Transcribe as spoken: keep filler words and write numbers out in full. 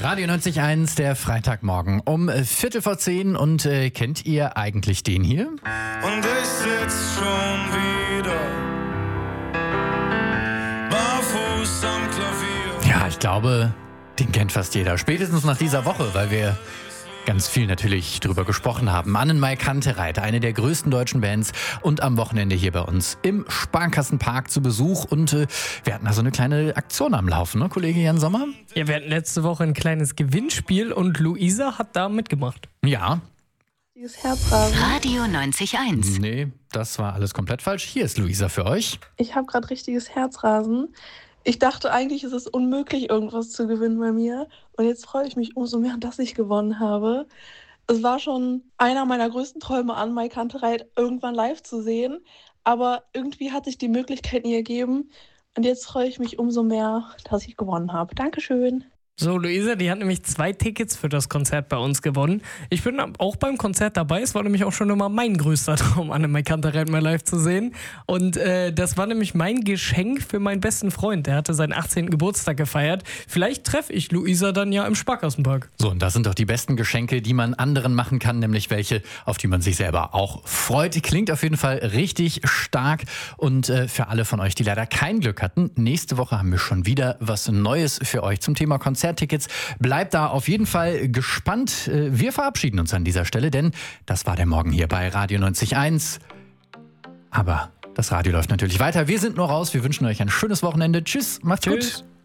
Radio neunzig Komma eins, der Freitagmorgen um Viertel vor zehn. Und äh, kennt ihr eigentlich den hier? Und ich sitz schon wieder barfuß am Klavier. Ja, ich glaube, den kennt fast jeder. Spätestens nach dieser Woche, weil wir ganz viel natürlich drüber gesprochen haben. Annenmai Kantereit, eine der größten deutschen Bands, und am Wochenende hier bei uns im Sparkassenpark zu Besuch. Und äh, wir hatten da so eine kleine Aktion am Laufen, ne, Kollege Jan Sommer? Ja, wir hatten letzte Woche ein kleines Gewinnspiel und Luisa hat da mitgemacht. Ja. Herzrasen. Radio neunzig Komma eins. Nee, das war alles komplett falsch. Hier ist Luisa für euch. Ich habe gerade richtiges Herzrasen. Ich dachte eigentlich, ist es unmöglich, irgendwas zu gewinnen bei mir. Und jetzt freue ich mich umso mehr, dass ich gewonnen habe. Es war schon einer meiner größten Träume, Annenmai Kantereit irgendwann live zu sehen. Aber irgendwie hat sich die Möglichkeit nie ergeben. Und jetzt freue ich mich umso mehr, dass ich gewonnen habe. Dankeschön. So, Luisa, die hat nämlich zwei Tickets für das Konzert bei uns gewonnen. Ich bin auch beim Konzert dabei. Es war nämlich auch schon immer mein größter Traum, Annenmai Kantereit mal live zu sehen. Und äh, das war nämlich mein Geschenk für meinen besten Freund. Der hatte seinen achtzehnten Geburtstag gefeiert. Vielleicht treffe ich Luisa dann ja im Sparkassenpark. So, und das sind doch die besten Geschenke, die man anderen machen kann, nämlich welche, auf die man sich selber auch freut. Klingt auf jeden Fall richtig stark. Und äh, für alle von euch, die leider kein Glück hatten, nächste Woche haben wir schon wieder was Neues für euch zum Thema Konzert. Tickets. Bleibt da auf jeden Fall gespannt. Wir verabschieden uns an dieser Stelle, denn das war der Morgen hier bei Radio neunzig Komma eins. Aber das Radio läuft natürlich weiter. Wir sind nur raus. Wir wünschen euch ein schönes Wochenende. Tschüss, macht's Tschüss. gut.